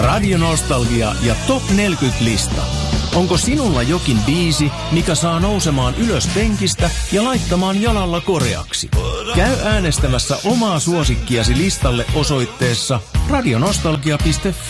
Radio Nostalgia ja Top 40-lista. Onko sinulla jokin biisi, mikä saa nousemaan ylös penkistä ja laittamaan jalalla koreaksi? Käy äänestämässä omaa suosikkiasi listalle osoitteessa radionostalgia.fi.